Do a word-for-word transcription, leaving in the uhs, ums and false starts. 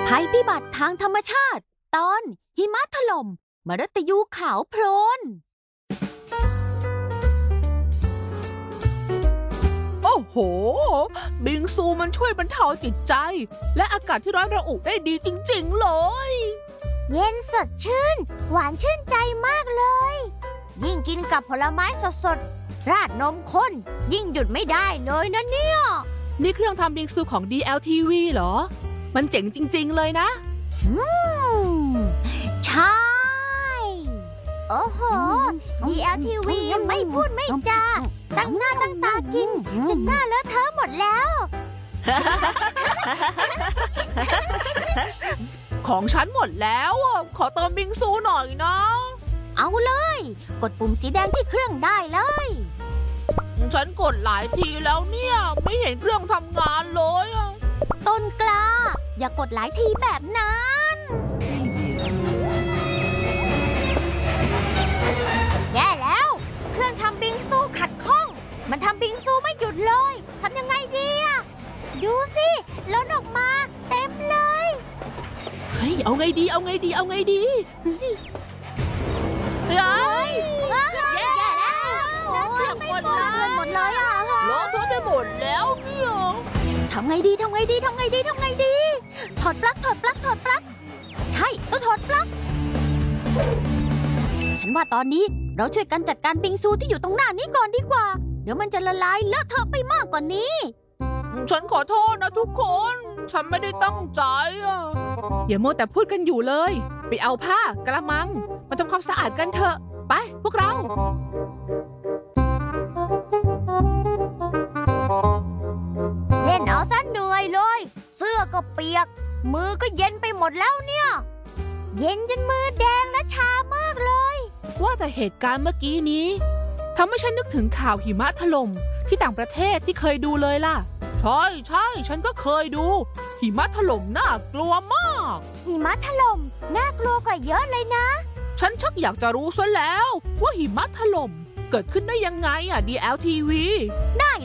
ภัยพิบัติทางธรรมชาติตอนหิมะถล่มมฤตยูขาวโพลนโอ้โหบิงซูมันช่วยบรรเทาจิตใจและอากาศที่ร้อนระอุได้ดีจริงๆเลยเย็นสดชื่นหวานชื่นใจมากเลยยิ่งกินกับผลไม้สดๆราดนมข้นยิ่งหยุดไม่ได้เลยนะเนี่ยนี่เครื่องทำบิงซูของ ดี แอล ที วี เหรอมันเจ๋งจริงๆเลยนะอืมใช่โอ้โห ดี แอล ที วี ไม่พูดไม่จาตั้งหน้าตั้งตากินจนหน้าเลอะเทอะหมดแล้วของฉันหมดแล้วขอเติมบิงซูหน่อยนะเอาเลยกดปุ่มสีแดงที่เครื่องได้เลยฉันกดหลายทีแล้วเนี่ยไม่เห็นเครื่องทำงานเลยต้นกล้าอย่ากดหลายทีแบบนั้นแย่แล้วเครื่องทำบิงซูขัดข้องมันทำบิงซูไม่หยุดเลยทำยังไงดีอะดูสิล้นออกมาเต็มเลยเฮ้ยเอาไงดีเอาไงดีเอาไงดีเฮ้ยแย่แล้วเครื่องหมดเลยหมดเลยอ่ะล้อเพื่อไปหมดแล้วเนี่ยทำไงดีทำไงดีทำไงดีทำไงดีถอดปลั๊กถอดปลั๊กถอดปลั๊กใช่ต้องถอดปลั๊กฉันว่าตอนนี้เราช่วยกันจัดการบิงซูที่อยู่ตรงหน้านี้ก่อนดีกว่าเดี๋ยวมันจะละลายเลอะเทอะไปมากกว่านี้ฉันขอโทษนะทุกคนฉันไม่ได้ตั้งใจอ่ะอย่ามัวแต่พูดกันอยู่เลยไปเอาผ้ากระมังมาทำความสะอาดกันเถอะไปพวกเราเล่นเอาซะเหนื่อยเลยเสื้อก็เปียกมือก็เย็นไปหมดแล้วเนี่ยเย็นจนมือแดงและชามากเลยว่าแต่เหตุการณ์เมื่อกี้นี้ทำให้ฉันนึกถึงข่าวหิมะถล่มที่ต่างประเทศที่เคยดูเลยล่ะใช่ใช่ฉันก็เคยดูหิมะถล่มน่ากลัวมากหิมะถล่มน่ากลัวกว่าเยอะเลยนะฉันชักอยากจะรู้ซะแล้วว่าหิมะถล่มเกิดขึ้นได้ยังไงอ่ะ ดี แอล ที วีได้